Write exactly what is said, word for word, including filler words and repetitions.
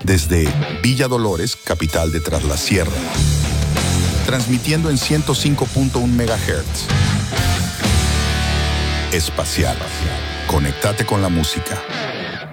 desde Villa Dolores, capital de Tras la Sierra, transmitiendo en ciento cinco punto uno megahertz. Espacial. Conéctate con la música.